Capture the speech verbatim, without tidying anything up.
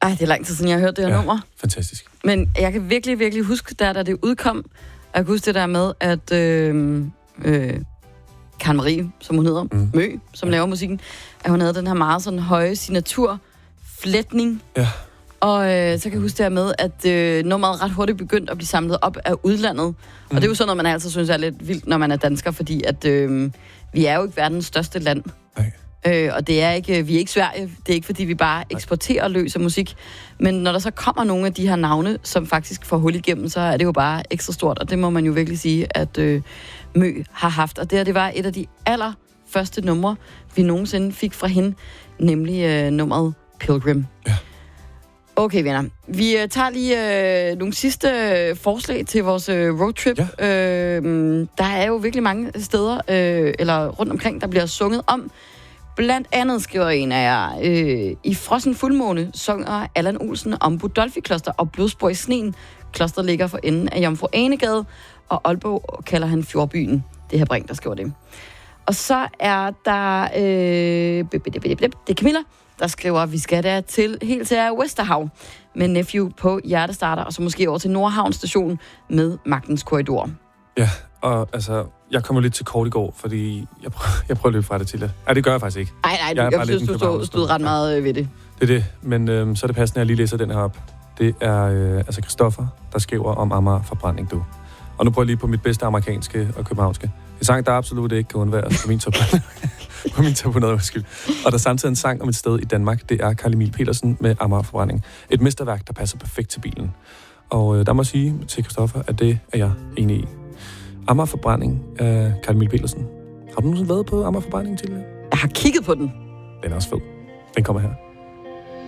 Ej, det er lang tid siden, jeg har hørt det her ja, nummer. Fantastisk. Men jeg kan virkelig, virkelig huske, der, da det udkom, og jeg kan huske det der med, at øh, øh, Karen Marie, som hun hedder, mm. Mø, som ja. laver musikken, at hun havde den her meget sådan høje signaturflætning. Ja. Og øh, så kan jeg huske det her med, at øh, nummeret ret hurtigt begyndte at blive samlet op af udlandet. Mm. Og det er jo sådan noget, man altid synes er lidt vildt, når man er dansker, fordi at øh, vi er jo ikke verdens største land. Nej. Øh, og det er ikke, vi er ikke Sverige. Det er ikke, fordi vi bare eksporterer løs af musik. Men når der så kommer nogle af de her navne, som faktisk får hul igennem, så er det jo bare ekstra stort. Og det må man jo virkelig sige, at øh, Mø har haft. Og det her, det var et af de allerførste numre, vi nogensinde fik fra hende, nemlig øh, nummeret Pilgrim. Ja. Okay, venner. Vi øh, tager lige øh, nogle sidste øh, forslag til vores øh, roadtrip. Ja. Øh, der er jo virkelig mange steder, øh, eller rundt omkring, der bliver sunget om. Blandt andet skriver en af jer, øh, i Frossen Fuldmåne synger Allan Olsen om Budolfi Kloster og Blodspor i sneen. Klosteret ligger for enden af Jomfru Anegade, og Aalborg kalder han Fjordbyen. Det her Brink, der skriver det. Og så er der øh, det er Camilla, der skriver, at vi skal der til helt til Vesterhav med Nephew på hjertestarter, og så måske over til Nordhavn station med Magtens Korridor. Ja, og altså, jeg kommer lidt til kort i går, fordi jeg prøver, jeg prøver at løbe fra det til det. Ja, det gør jeg faktisk ikke. Nej, nej, jeg, jeg synes, du stod, stod ret meget øh, ved det. Det er det, men øh, så er det passende, at jeg lige læser den her op. Det er øh, altså Christoffer, der skriver om Amager forbrænding, du. Og nu prøver jeg lige på mit bedste amerikanske og københavnske. En sang, der absolut ikke kan undværes på min top på min top hundrede, undskyld. Og der er samtidig en sang om et sted i Danmark, det er Carl Emil Petersen med Amager forbrænding. Et mesterværk, der passer perfekt til bilen. Og øh, der må jeg sige til Christoffer, at det er jeg enig i. Amager forbrænding af Carl Emil Petersen. Har du nogensinde været på Amager forbrænding tidligere? Jeg har kigget på den. Den er også fed. Den kommer her.